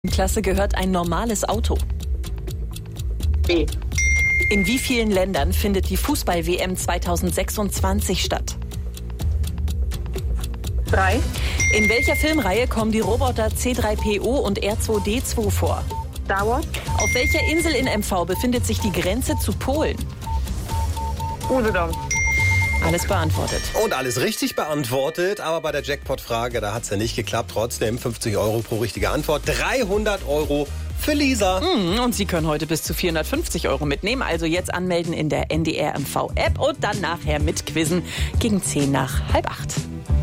Klasse gehört ein normales Auto? B. In wie vielen Ländern findet die Fußball-WM 2026 statt? 3. In welcher Filmreihe kommen die Roboter C3PO und R2D2 vor? Star Wars. Auf welcher Insel in MV befindet sich die Grenze zu Polen? Usedom. Alles beantwortet. Und alles richtig beantwortet, aber bei der Jackpot-Frage, da hat es ja nicht geklappt. Trotzdem 50 € pro richtige Antwort, 300 € für Lisa. Und Sie können heute bis zu 450 € mitnehmen. Also jetzt anmelden in der NDR MV-App und dann nachher mitquizzen gegen 7:50.